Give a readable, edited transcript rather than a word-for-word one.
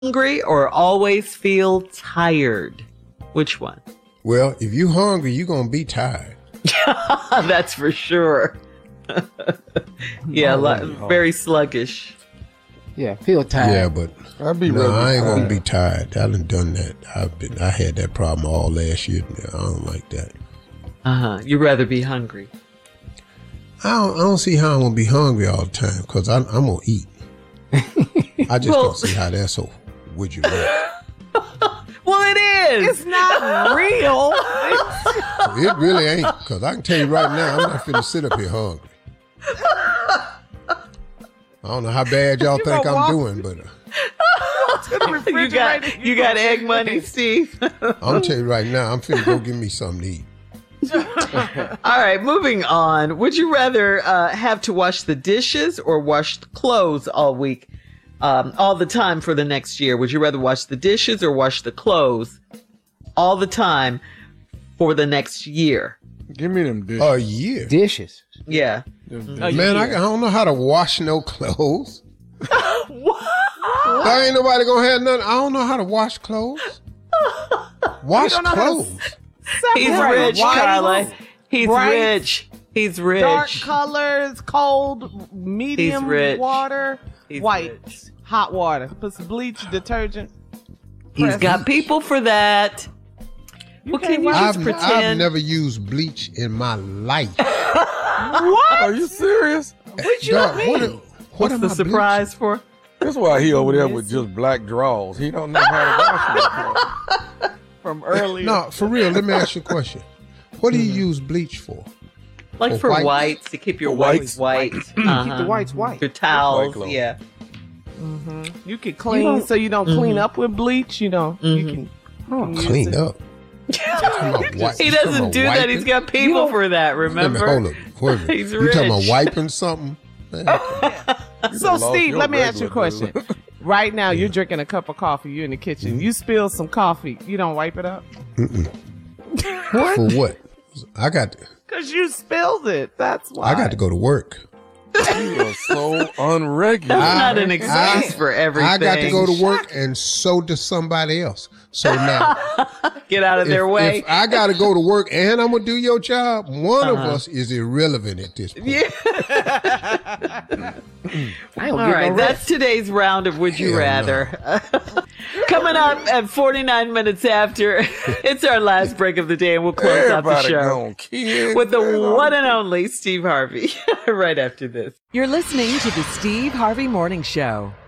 hungry or always feel tired? Which one? Well, if you hungry, you're going to be tired. That's for sure. Yeah, very sluggish. Yeah, feel tired. Yeah, but I ain't going to be tired. I done that. I had that problem all last year. I don't like that. You'd rather be hungry. I don't see how I'm going to be hungry all the time because I'm going to eat. I just don't see how that's so. Would you rather? Well, it is. It's not real. It really ain't, because I can tell you right now, I'm not finna sit up here hungry. I don't know how bad y'all think I'm doing, but you got egg money, Steve. I'm gonna tell you right now, I'm finna go get me something to eat. All right, moving on. Would you rather have to wash the dishes or wash the clothes all week, all the time for the next year? Would you rather wash the dishes or wash the clothes all the time for the next year? Give me them dishes. A year? Dishes. Yeah. Man, I don't know how to wash no clothes. What? There ain't nobody gonna have nothing. I don't know how to wash clothes. Wash clothes. He's rich, Carla. He's rich. He's rich. Dark colors, cold, medium water, white, hot water. Put some bleach, detergent. He's got people for that. Well, can you just pretend? I've never used bleach in my life. What? Are you serious? What you mean? What's the surprise for? That's why he over there with just black drawers. He don't know how to wash them. From earlier. No, for real, let me ask you a question. What do you use bleach for? Like for whites, to keep your whites white. Keep the whites white. Your towels, yeah. Mm-hmm. You can clean so you don't clean up with bleach, you know. You can clean up. He doesn't do that. He's got people for that, remember? Hold up. He's you rich. talking about wiping something? So, Steve, let me ask you a question. Right now, you're drinking a cup of coffee. You're in the kitchen. You spill some coffee. You don't wipe it up? What? For what? I got to. Because you spilled it. That's why. I got to go to work. You are so unregular. That's not an excuse for everything. I got to go to work, and so does somebody else. So now, get out of their way. If I got to go to work and I'm gonna do your job, one of us is irrelevant at this point. Yeah. All right, that's today's round of Would You Rather. No. Coming up at 49 minutes after, it's our last break of the day, and we'll close out the show with the one and only Steve Harvey right after this. You're listening to the Steve Harvey Morning Show.